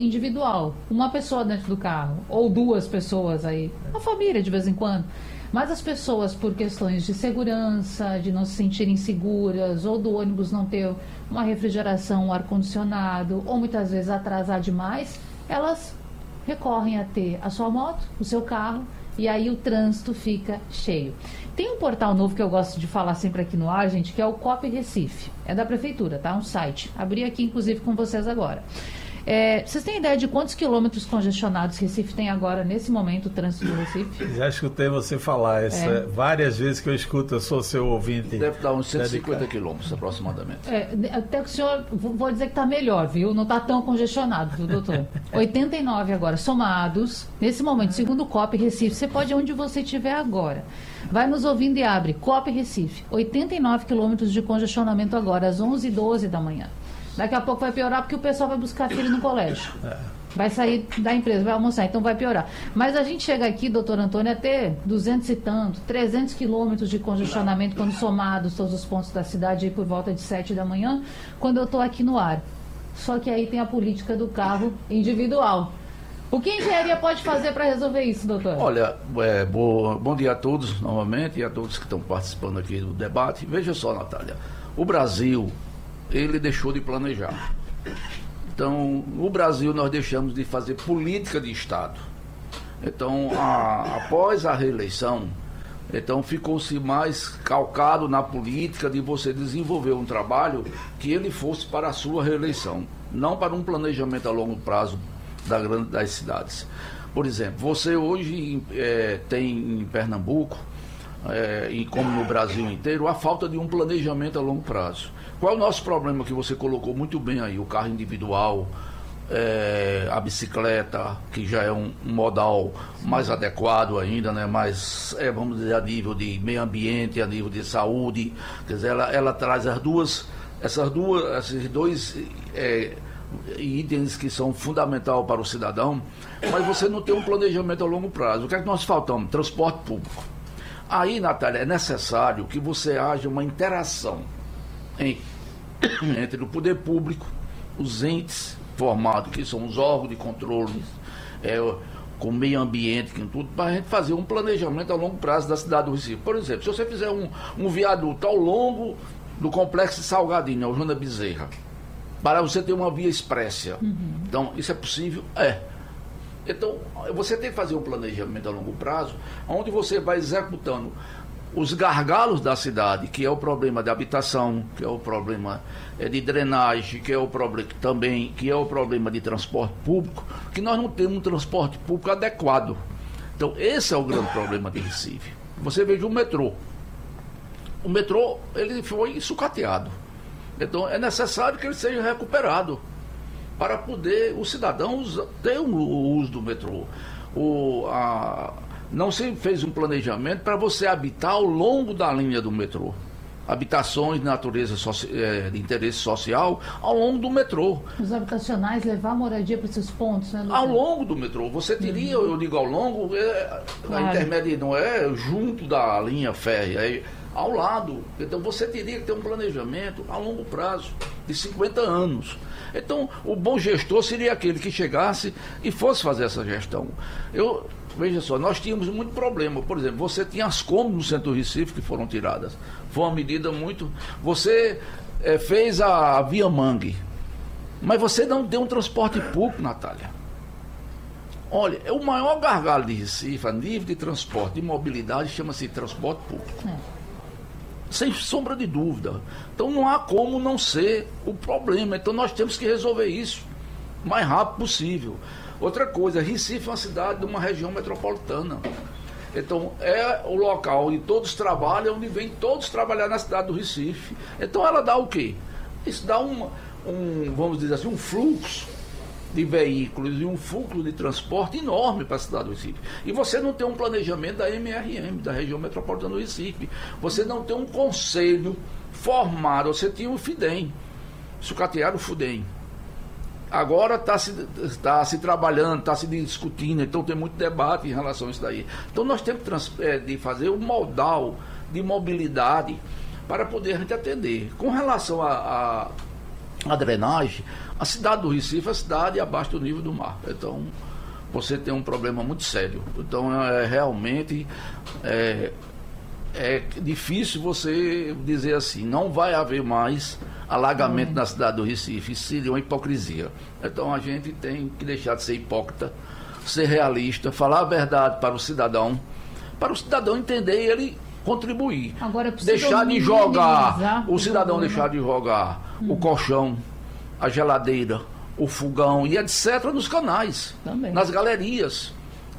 individual, uma pessoa dentro do carro, ou duas pessoas aí, uma família de vez em quando. Mas as pessoas, por questões de segurança, de não se sentirem seguras, ou do ônibus não ter uma refrigeração, um ar-condicionado, ou muitas vezes atrasar demais, elas recorrem a ter a sua moto, o seu carro, e aí o trânsito fica cheio. Tem um portal novo que eu gosto de falar sempre aqui no ar, gente, que é o COP Recife. É da prefeitura, tá? Um site. Abri aqui, inclusive, com vocês agora. Vocês têm ideia de quantos quilômetros congestionados Recife tem agora, nesse momento, o trânsito do Recife? Já escutei você falar várias vezes que eu escuto, eu sou seu ouvinte. Deve dar uns 150 quilômetros aproximadamente. Até que o senhor, vou dizer que está melhor, viu? Não está tão congestionado, viu, doutor? 89 agora, somados, nesse momento, segundo o COP Recife, você pode ir onde você estiver agora. Vai nos ouvindo e abre, COP Recife, 89 quilômetros de congestionamento agora, às 11h12 da manhã. Daqui a pouco vai piorar porque o pessoal vai buscar filho no colégio. Vai sair da empresa, vai almoçar, então vai piorar. Mas a gente chega aqui, doutor Antônio, a ter 200 e tanto, 300 quilômetros de congestionamento quando somados todos os pontos da cidade aí por volta de 7 da manhã, quando eu estou aqui no ar. Só que aí tem a política do carro individual. O que a engenharia pode fazer para resolver isso, doutor? Olha, bom dia a todos novamente e a todos que estão participando aqui do debate. Veja só, Natália, o Brasil, ele deixou de planejar. Então, no Brasil, nós deixamos de fazer política de Estado. Então, após a reeleição, então ficou-se mais calcado na política de você desenvolver um trabalho que ele fosse para a sua reeleição, não para um planejamento a longo prazo das cidades. Por exemplo, você hoje tem em Pernambuco, e como no Brasil inteiro, a falta de um planejamento a longo prazo. Qual é o nosso problema que você colocou muito bem aí? O carro individual, a bicicleta, que já é um modal mais adequado ainda, né? Mais, vamos dizer, a nível de meio ambiente, a nível de saúde. Quer dizer, ela traz esses dois itens que são fundamentais para o cidadão, mas você não tem um planejamento a longo prazo. O que é que nós faltamos? Transporte público. Aí, Natália, é necessário que você haja uma interação entre o poder público, os entes formados, que são os órgãos de controle, com o meio ambiente, com tudo, para a gente fazer um planejamento a longo prazo da cidade do Recife. Por exemplo, se você fizer um viaduto ao longo do complexo de Salgadinho, ao Joana Bezerra, para você ter uma via expressa. Então, isso é possível? Então, você tem que fazer um planejamento a longo prazo, onde você vai executando os gargalos da cidade, que é o problema de habitação, que é o problema de drenagem, que é o problema de transporte público, que nós não temos um transporte público adequado. Então, esse é o grande problema de Recife. Você veja o metrô. O metrô, ele foi sucateado. Então, é necessário que ele seja recuperado para poder os cidadãos ter o uso do metrô. Não se fez um planejamento para você habitar ao longo da linha do metrô. Habitações de natureza de interesse social ao longo do metrô. Os habitacionais, levar a moradia para esses pontos, né? Ao longo do metrô. Você teria, eu digo ao longo, na intermédia, não é junto da linha férrea, ao lado. Então você teria que ter um planejamento a longo prazo, de 50 anos. Então, o bom gestor seria aquele que chegasse e fosse fazer essa gestão. Veja só, nós tínhamos muito problema. Por exemplo, você tinha as Kombi no centro do Recife que foram tiradas. Foi uma medida muito... Você fez a Via Mangue, mas você não deu um transporte público, Natália. Olha, o maior gargalo de Recife, a nível de transporte, de mobilidade, chama-se transporte público. Sem sombra de dúvida. Então não há como não ser o problema. Então nós temos que resolver isso o mais rápido possível. Outra coisa, Recife é uma cidade de uma região metropolitana. Então é o local onde todos trabalham, onde vêm todos trabalhar na cidade do Recife. Então ela dá o quê? Isso dá vamos dizer assim, um fluxo de veículos e um fluxo de transporte enorme para a cidade do Recife. E você não tem um planejamento da MRM, da região metropolitana do Recife. Você não tem um conselho formado. Você tinha o FIDEM, sucatearam o FUDEM. Agora está se trabalhando, está se discutindo, então tem muito debate em relação a isso daí. Então nós temos de fazer um modal de mobilidade para poder a gente atender. Com relação a drenagem, a cidade do Recife é a cidade abaixo do nível do mar. Então, você tem um problema muito sério. Então, realmente é difícil você dizer assim, não vai haver mais alagamento na cidade do Recife. Isso seria uma hipocrisia. Então, a gente tem que deixar de ser hipócrita, ser realista, falar a verdade para o cidadão entender e ele contribuir. Agora, deixar de jogar, o cidadão deixar de jogar o colchão, a geladeira, o fogão e etc. nos canais, também, nas galerias.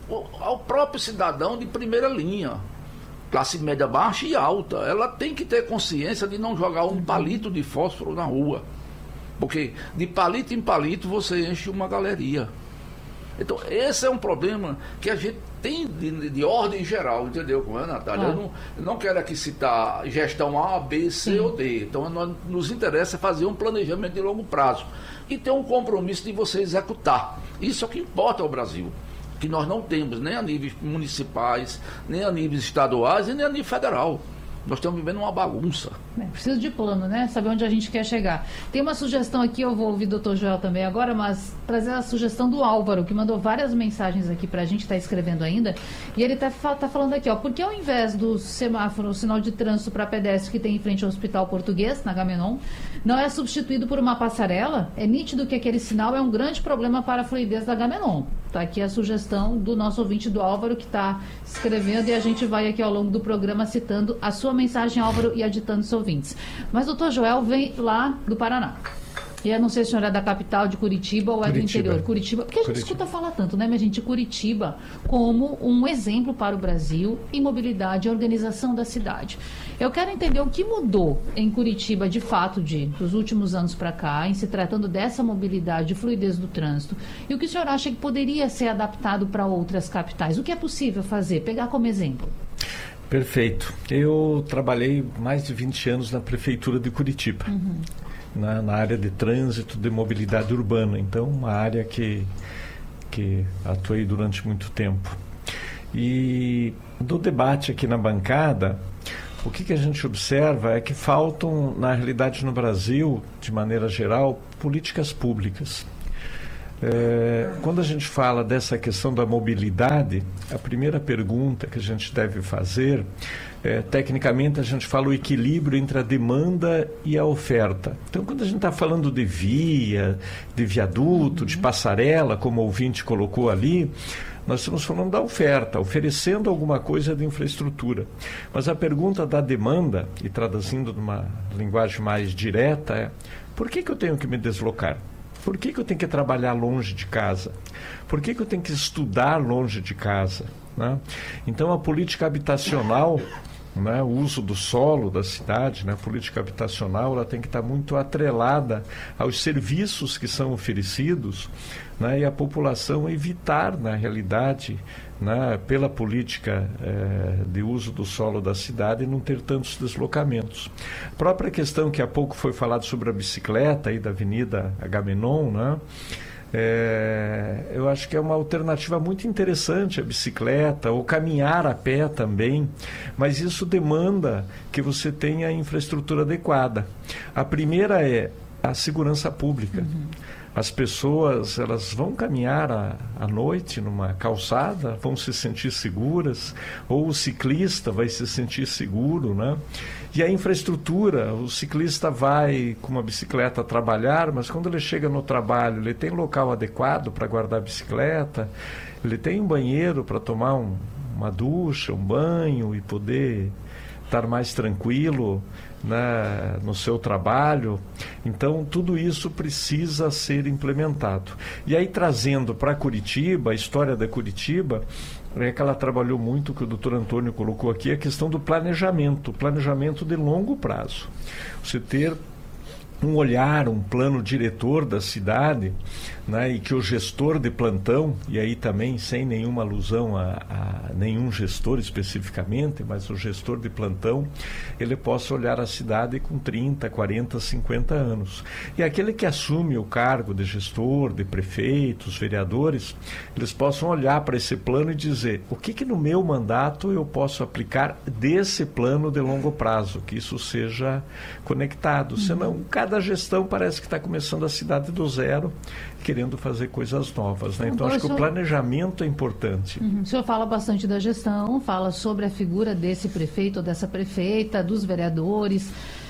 Ao próprio cidadão de primeira linha, classe média baixa e alta, ela tem que ter consciência de não jogar um palito de fósforo na rua. Porque de palito em palito você enche uma galeria. Então, esse é um problema que a gente tem de ordem geral, entendeu como é, Natália? Eu não quero aqui citar gestão A, B, C ou D. Então, nos interessa fazer um planejamento de longo prazo e ter um compromisso de você executar. Isso é o que importa ao Brasil, que nós não temos nem a níveis municipais, nem a níveis estaduais e nem a nível federal. Nós estamos vivendo uma bagunça. Precisa de plano, né? Saber onde a gente quer chegar. Tem uma sugestão aqui, eu vou ouvir o Dr. Joel também agora, mas trazer a sugestão do Álvaro, que mandou várias mensagens aqui pra gente, tá escrevendo ainda, e ele tá falando aqui, ó, porque ao invés do semáforo, o sinal de trânsito para pedestre que tem em frente ao Hospital Português, na Agamenon, não é substituído por uma passarela, é nítido que aquele sinal é um grande problema para a fluidez da Agamenon. Tá aqui a sugestão do nosso ouvinte, do Álvaro, que está escrevendo, e a gente vai aqui ao longo do programa citando a sua mensagem, Álvaro, e aditando os ouvintes. Mas o Dr. Joel vem lá do Paraná. E eu não sei se o senhor é da capital de Curitiba ou é do interior. Curitiba. Porque a gente escuta falar tanto, né, minha gente? Curitiba como um exemplo para o Brasil em mobilidade e organização da cidade. Eu quero entender o que mudou em Curitiba, de fato, dos últimos anos para cá, em se tratando dessa mobilidade e fluidez do trânsito, e o que o senhor acha que poderia ser adaptado para outras capitais. O que é possível fazer? Pegar como exemplo. Perfeito. Eu trabalhei mais de 20 anos na Prefeitura de Curitiba. Na área de trânsito, de mobilidade urbana. Então, uma área que atuei durante muito tempo. E do debate aqui na bancada, o que a gente observa é que faltam, na realidade, no Brasil, de maneira geral, políticas públicas. Quando a gente fala dessa questão da mobilidade, a primeira pergunta que a gente deve fazer tecnicamente a gente fala o equilíbrio entre a demanda e a oferta. Então, quando a gente está falando de via, de viaduto, de passarela, como o ouvinte colocou ali, nós estamos falando da oferta, oferecendo alguma coisa de infraestrutura. Mas a pergunta da demanda, e traduzindo numa linguagem mais direta, é: por que eu tenho que me deslocar? Por que eu tenho que trabalhar longe de casa? Por que eu tenho que estudar longe de casa? Né? Então, a política habitacional, né, o uso do solo da cidade, né, a política habitacional, ela tem que estar muito atrelada aos serviços que são oferecidos, né, e a população evitar, na realidade, né, pela política de uso do solo da cidade, não ter tantos deslocamentos. A própria questão que há pouco foi falado sobre a bicicleta aí da Avenida Agamenon, né, eu acho que é uma alternativa muito interessante a bicicleta, ou caminhar a pé também, mas isso demanda que você tenha infraestrutura adequada. A primeira é a segurança pública. As pessoas, elas vão caminhar à noite numa calçada, vão se sentir seguras, ou o ciclista vai se sentir seguro, né? E a infraestrutura, o ciclista vai com uma bicicleta trabalhar, mas quando ele chega no trabalho, ele tem local adequado para guardar a bicicleta, ele tem um banheiro para tomar uma ducha, um banho e poder estar mais tranquilo, né, no seu trabalho. Então, tudo isso precisa ser implementado. E aí, trazendo para Curitiba, a história da Curitiba, é que ela trabalhou muito, que o doutor Antônio colocou aqui, a questão do planejamento de longo prazo. Você ter um olhar, um plano diretor da cidade, né, e que o gestor de plantão, e aí também sem nenhuma alusão a nenhum gestor especificamente, mas o gestor de plantão, ele possa olhar a cidade com 30, 40, 50 anos. E aquele que assume o cargo de gestor, de prefeitos, vereadores, eles possam olhar para esse plano e dizer: o que no meu mandato eu posso aplicar desse plano de longo prazo, que isso seja conectado. Senão, cada gestão parece que está começando a cidade do zero, querendo fazer coisas novas, né? Então, acho que o planejamento é importante. O senhor fala bastante da gestão, fala sobre a figura desse prefeito ou dessa prefeita, dos vereadores,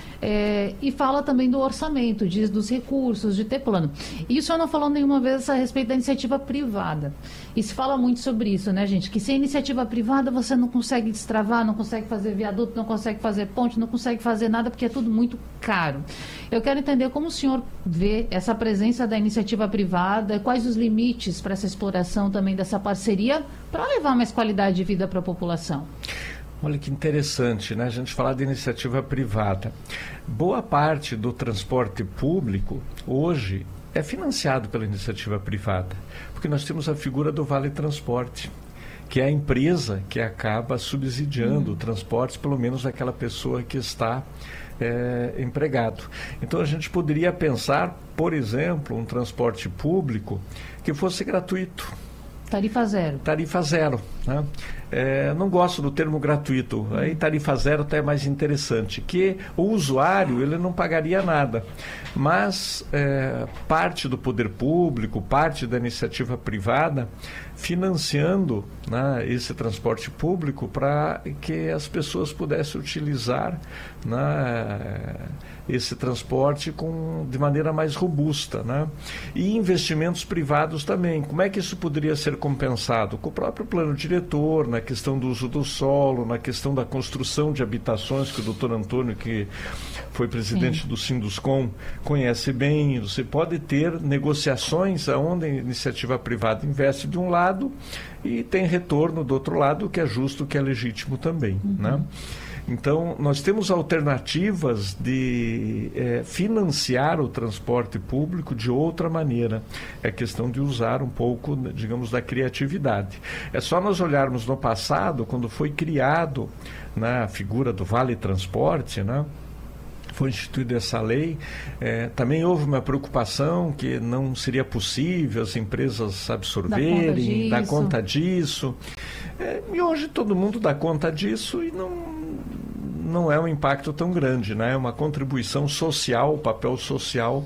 e fala também do orçamento, diz dos recursos, de ter plano. E o senhor não falou nenhuma vez a respeito da iniciativa privada. E se fala muito sobre isso, né, gente? Que sem iniciativa privada você não consegue destravar, não consegue fazer viaduto, não consegue fazer ponte, não consegue fazer nada, porque é tudo muito caro. Eu quero entender como o senhor vê essa presença da iniciativa privada, quais os limites para essa exploração também dessa parceria, para levar mais qualidade de vida para a população. Olha que interessante, né? A gente falar de iniciativa privada. Boa parte do transporte público hoje é financiado pela iniciativa privada, porque nós temos a figura do Vale Transporte, que é a empresa que acaba subsidiando o transporte, pelo menos daquela pessoa que está empregado. Então a gente poderia pensar, por exemplo, um transporte público que fosse gratuito. Tarifa zero. Tarifa zero, né? Não gosto do termo gratuito, aí tarifa zero até é mais interessante, que o usuário ele não pagaria nada, mas parte do poder público, parte da iniciativa privada, financiando, né, esse transporte público para que as pessoas pudessem utilizar, né, esse transporte de maneira mais robusta, né? E investimentos privados também. Como é que isso poderia ser compensado? Com o próprio plano diretor, na questão do uso do solo, na questão da construção de habitações, que o doutor Antônio, que foi presidente do Sinduscom, conhece bem. Você pode ter negociações onde a iniciativa privada investe de um lado e tem retorno do outro lado, que é justo, que é legítimo também, né? Então, nós temos alternativas de financiar o transporte público de outra maneira. É questão de usar um pouco, digamos, da criatividade. É só nós olharmos no passado, quando foi criado, né, a figura do Vale Transporte, né? Foi instituída essa lei, também houve uma preocupação que não seria possível as empresas absorverem, dar conta disso. E hoje todo mundo dá conta disso e não é um impacto tão grande, né? É uma contribuição social, o papel social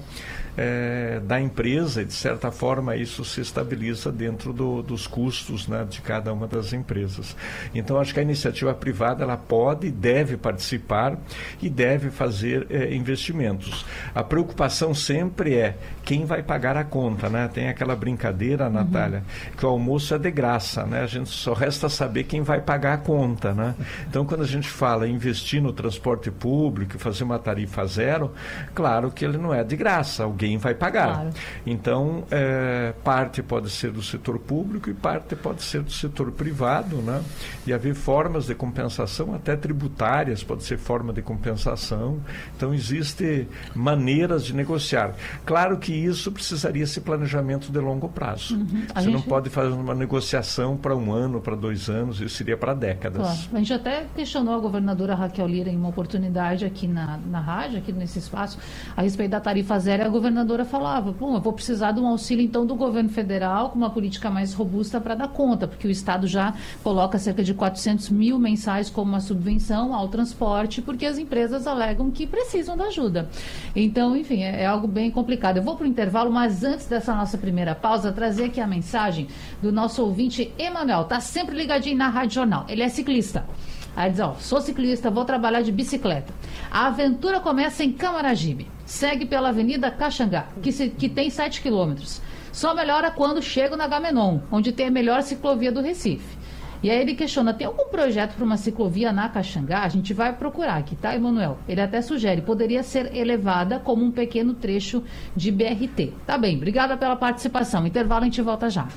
da empresa, e de certa forma isso se estabiliza dentro dos custos, né, de cada uma das empresas. Então acho que a iniciativa privada ela pode e deve participar e deve fazer investimentos. A preocupação sempre é quem vai pagar a conta, né? Tem aquela brincadeira, Natália, que o almoço é de graça, né? A gente só resta saber quem vai pagar a conta, né? Então quando a gente fala em investir no transporte público, fazer uma tarifa zero, claro que ele não é de graça, alguém vai pagar. Claro. Então, parte pode ser do setor público e parte pode ser do setor privado, né? E haver formas de compensação, até tributárias, pode ser forma de compensação. Então, existem maneiras de negociar. Claro que isso precisaria ser planejamento de longo prazo. Você não pode fazer uma negociação para 1 ano, para 2 anos, isso seria para décadas. Claro. A gente até questionou a governadora Raquel Lira em uma oportunidade aqui na rádio, aqui nesse espaço, a respeito da tarifa zero. A governadora falava: bom, eu vou precisar de um auxílio então do governo federal com uma política mais robusta para dar conta, porque o Estado já coloca cerca de 400 mil mensais como uma subvenção ao transporte, porque as empresas alegam que precisam da ajuda. Então, enfim, é algo bem complicado. Eu vou para o intervalo, mas antes dessa nossa primeira pausa, trazer aqui a mensagem do nosso ouvinte Emanuel, tá sempre ligadinho na Rádio Jornal. Ele é ciclista. Aí diz: sou ciclista, vou trabalhar de bicicleta. A aventura começa em Camaragibe. Segue pela Avenida Caxangá, que tem 7 quilômetros. Só melhora quando chego na Gamenon, onde tem a melhor ciclovia do Recife. E aí ele questiona: tem algum projeto para uma ciclovia na Caxangá? A gente vai procurar aqui, tá, Emanuel? Ele até sugere: poderia ser elevada como um pequeno trecho de BRT. Tá bem, obrigada pela participação. Intervalo, a gente volta já.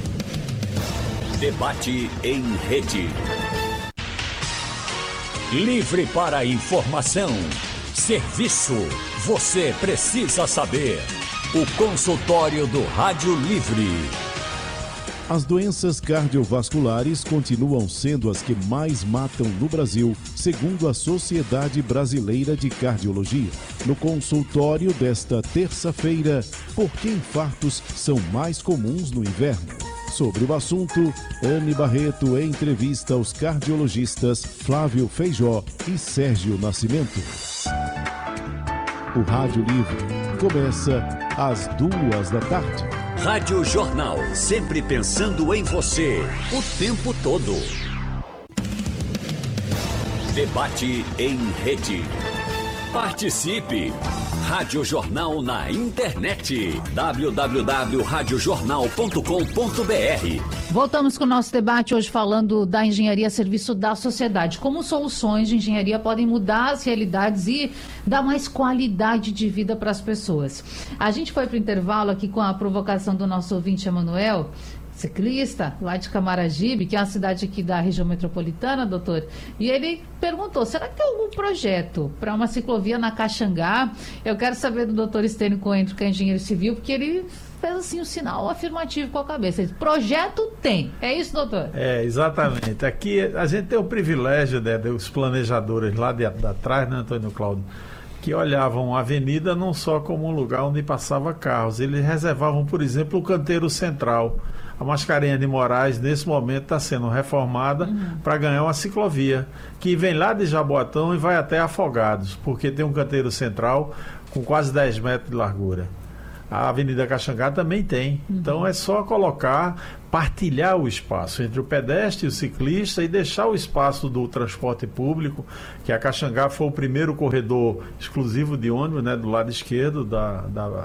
Debate em rede. Livre para informação. Serviço. Você precisa saber. O consultório do Rádio Livre. As doenças cardiovasculares continuam sendo as que mais matam no Brasil, segundo a Sociedade Brasileira de Cardiologia. No consultório desta terça-feira, por que infartos são mais comuns no inverno? Sobre o assunto, Anne Barreto entrevista os cardiologistas Flávio Feijó e Sérgio Nascimento. O Rádio Livre começa às 14h. Rádio Jornal, sempre pensando em você, o tempo todo. Debate em rede. Participe! Rádio Jornal na internet. www.radiojornal.com.br. Voltamos com o nosso debate hoje falando da engenharia a serviço da sociedade. Como soluções de engenharia podem mudar as realidades e dar mais qualidade de vida para as pessoas. A gente foi para o intervalo aqui com a provocação do nosso ouvinte Emanuel, ciclista, lá de Camaragibe, que é uma cidade aqui da região metropolitana, doutor, e ele perguntou, será que tem algum projeto para uma ciclovia na Caxangá? Eu quero saber do doutor Estênio Coentro, que é engenheiro civil, porque ele fez assim um sinal afirmativo com a cabeça. Ele, projeto tem. É isso, doutor? É, exatamente. Aqui a gente tem o privilégio, né, dos planejadores lá de atrás, né, Antônio Cláudio, que olhavam a avenida não só como um lugar onde passava carros, eles reservavam, por exemplo, o canteiro central. A Mascarenhas de Moraes, nesse momento, está sendo reformada para ganhar uma ciclovia, que vem lá de Jaboatão e vai até Afogados, porque tem um canteiro central com quase 10 metros de largura. A Avenida Caxangá também tem. Então é só partilhar o espaço entre o pedestre e o ciclista e deixar o espaço do transporte público, que a Caxangá foi o primeiro corredor exclusivo de ônibus, né, do lado esquerdo da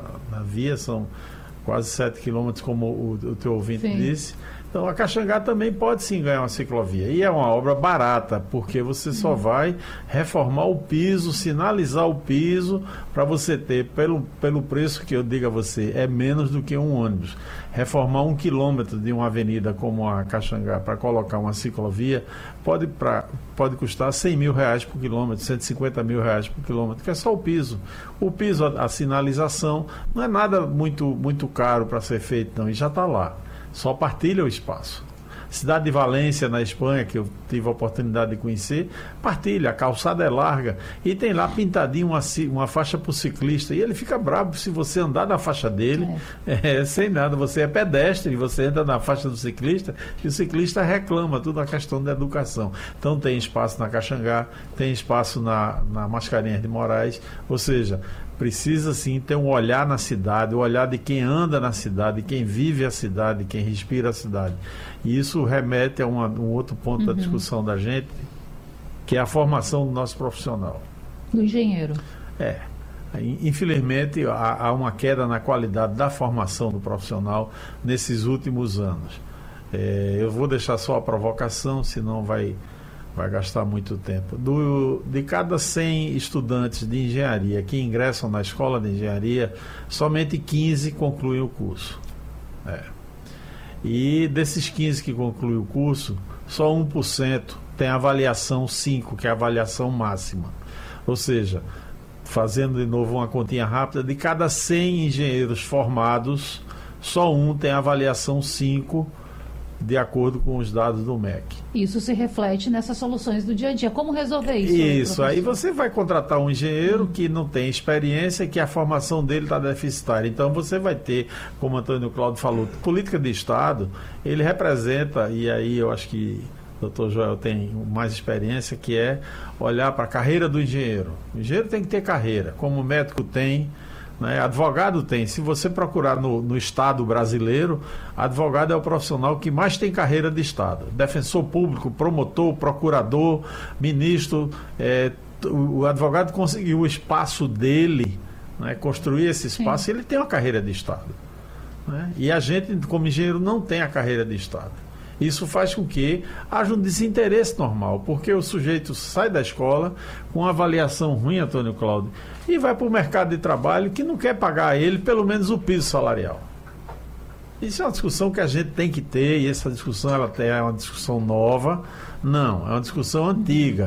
via, são quase 7 quilômetros, como o teu ouvinte disse. Então a Caxangá também pode sim ganhar uma ciclovia. E é uma obra barata, porque você só vai reformar o piso, sinalizar o piso, para você ter, pelo preço que eu digo a você, é menos do que um ônibus. Reformar 1 quilômetro de uma avenida como a Caxangá para colocar uma ciclovia pode custar R$100 mil por quilômetro, R$150 mil por quilômetro, que é só o piso. O piso, a sinalização, não é nada muito caro para ser feito, não, e já está lá. Só partilha o espaço. Cidade de Valência, na Espanha, que eu tive a oportunidade de conhecer, partilha, a calçada é larga e tem lá pintadinho uma faixa para o ciclista. E ele fica bravo se você andar na faixa dele, sem nada. Você é pedestre, você entra na faixa do ciclista e o ciclista reclama, tudo a questão da educação. Então tem espaço na Caxangá, tem espaço na Mascarenhas de Moraes, ou seja, precisa sim ter um olhar na cidade, o olhar de quem anda na cidade, quem vive a cidade, quem respira a cidade. E isso remete a um outro ponto da discussão da gente, que é a formação do nosso profissional. Do engenheiro. Infelizmente, há uma queda na qualidade da formação do profissional nesses últimos anos. Eu vou deixar só a provocação, senão vai gastar muito tempo. De cada 100 estudantes de engenharia que ingressam na escola de engenharia, somente 15 concluem o curso. E desses 15 que concluem o curso, só 1% tem avaliação 5, que é a avaliação máxima. Ou seja, fazendo de novo uma continha rápida, de cada 100 engenheiros formados, só um tem avaliação 5, de acordo com os dados do MEC. Isso se reflete nessas soluções do dia a dia. Como resolver isso? Isso, aí você vai contratar um engenheiro que não tem experiência, que a formação dele está deficitária. Então você vai ter, como o Antônio Cláudio falou, política de Estado, ele representa, e aí eu acho que o Dr. Joel tem mais experiência, que é olhar para a carreira do engenheiro. O engenheiro tem que ter carreira, como o médico tem, né? Advogado tem. Se você procurar no Estado brasileiro, advogado é o profissional que mais tem carreira de Estado. Defensor público, promotor, procurador, ministro. O advogado conseguiu o espaço dele, né? Construir esse espaço, ele tem uma carreira de Estado, né? E a gente, como engenheiro, não tem a carreira de Estado. Isso faz com que haja um desinteresse normal, porque o sujeito sai da escola com uma avaliação ruim, Antônio Cláudio, e vai para o mercado de trabalho que não quer pagar a ele pelo menos o piso salarial. Isso é uma discussão que a gente tem que ter, e essa discussão ela é uma discussão nova? Não, é uma discussão antiga.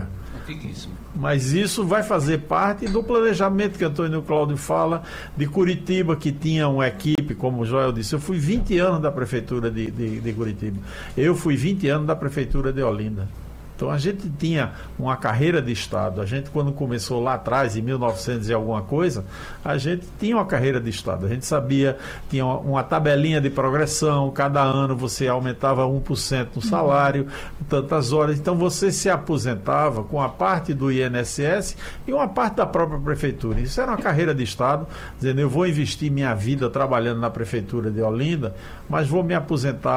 Antiguíssimo. Mas isso vai fazer parte do planejamento que Antônio Cláudio fala, de Curitiba, que tinha uma equipe, como o Joel disse. Eu fui 20 anos da prefeitura de Curitiba. Eu fui 20 anos da prefeitura de Olinda. Então a gente tinha uma carreira de Estado. A gente, quando começou lá atrás, em 1900 e alguma coisa, a gente tinha uma carreira de Estado. A gente sabia, tinha uma tabelinha de progressão, cada ano você aumentava 1% no salário, tantas horas. Então você se aposentava com a parte do INSS e uma parte da própria prefeitura. Isso era uma carreira de Estado, dizendo, eu vou investir minha vida trabalhando na prefeitura de Olinda, mas vou me aposentar